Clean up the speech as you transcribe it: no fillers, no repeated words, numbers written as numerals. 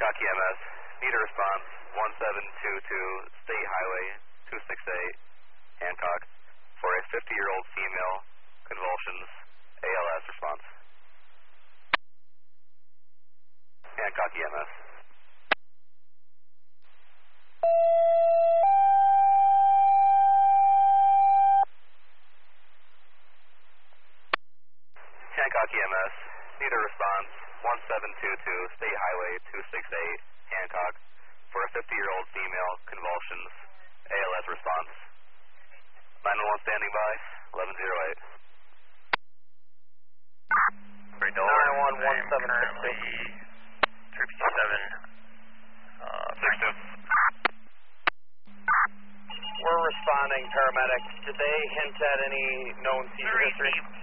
Hancock EMS, need a response, 1722 State Highway 268, Hancock, for a 50-year-old female, convulsions, ALS response. Hancock EMS. Hancock EMS, need a response, 1722 State Highway 268, Hancock, for a 50-year-old female, convulsions, ALS response. 911 standing by, 1108. Great Dollar, 911 1762. We're responding, paramedics. Did they hint at any known seizure history?